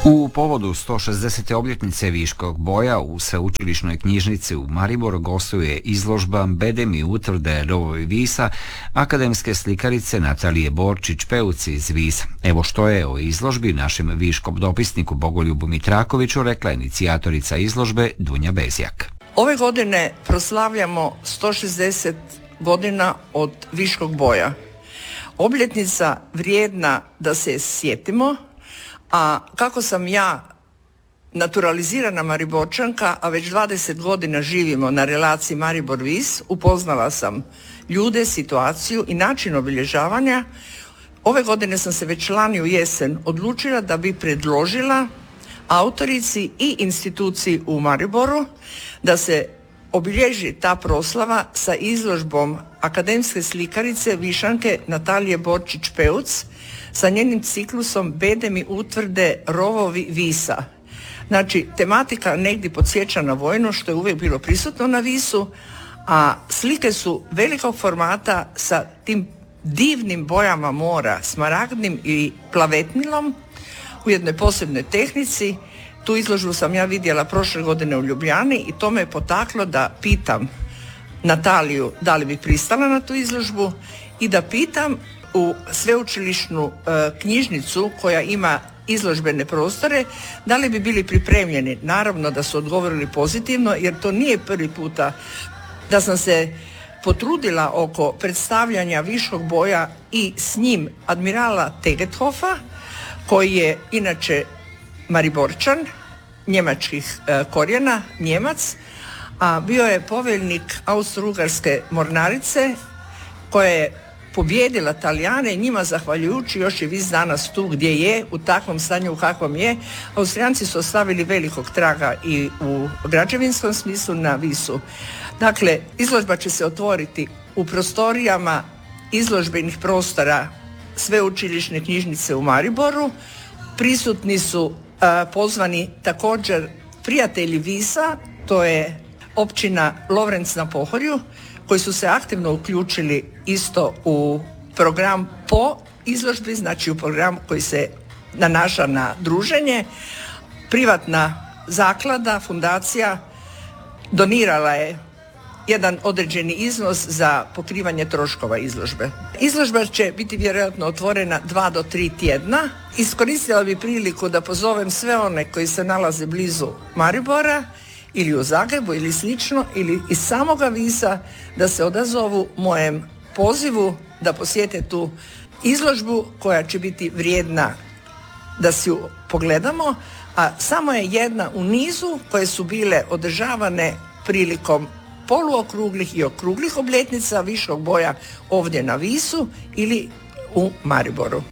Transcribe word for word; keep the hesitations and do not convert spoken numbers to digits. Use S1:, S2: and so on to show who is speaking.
S1: U povodu sto šezdesete obljetnice Viškog boja u Sveučilišnoj knjižnici u Mariboru gostuje izložba Bedem i utvrde rovovi Visa akademske slikarice Natalije Borčić-Peuc iz Visa. Evo što je o izložbi našem viškom dopisniku Bogoljubu Mitrakoviću rekla inicijatorica izložbe Dunja Bezjak.
S2: Ove godine proslavljamo sto šezdeset godina od Viškog boja. Obljetnica vrijedna da se je sjetimo, a kako sam ja naturalizirana Mariborčanka, a već dvadeset godina živimo na relaciji Maribor-Vis, upoznala sam ljude, situaciju i način obilježavanja. Ove godine sam se već lani u jesen odlučila da bi predložila autorici i instituciji u Mariboru da se obilježi ta proslava sa izložbom akademske slikarice Višanke Natalije Borčić-Peuc sa njenim ciklusom Bedem i utvrde rovovi Visa. Znači, tematika negdje podsjeća na vojno, što je uvijek bilo prisutno na Visu, a slike su velikog formata sa tim divnim bojama mora, smaragdnim i plavetnilom u jednoj posebnoj tehnici. Tu izložbu sam ja vidjela prošle godine u Ljubljani i to me je potaklo da pitam Nataliju da li bi pristala na tu izložbu i da pitam u sveučilišnu e, knjižnicu koja ima izložbene prostore, da li bi bili pripremljeni. Naravno da su odgovorili pozitivno, jer to nije prvi puta da sam se potrudila oko predstavljanja Viškog boja i s njim admirala Tegethofa, koji je inače Mariborčan, njemačkih e, korijena, Njemac, a bio je poveljnik Austro-Ugarske mornarice koja je pobijedila Talijane i njima zahvaljujući još je Vis danas tu gdje je, u takvom stanju u kakvom je. Austrijanci su ostavili velikog traga i u građevinskom smislu na Visu. Dakle, izložba će se otvoriti u prostorijama izložbenih prostora Sveučilišne knjižnice u Mariboru. Prisutni su a, pozvani također prijatelji Visa, to je općina Lovrenc na Pohorju, koji su se aktivno uključili isto u program po izložbi, znači u program koji se nanaša na druženje. Privatna zaklada, fundacija donirala je jedan određeni iznos za pokrivanje troškova izložbe. Izložba će biti vjerojatno otvorena dva do tri tjedna. Iskoristila bi priliku da pozovem sve one koji se nalaze blizu Maribora ili u Zagrebu ili slično, ili iz samoga Visa, da se odazovu mojem pozivu da posjete tu izložbu koja će biti vrijedna da si ju pogledamo, a samo je jedna u nizu koje su bile održavane prilikom poluokruglih i okruglih obljetnica Viškog boja ovdje na Visu ili u Mariboru.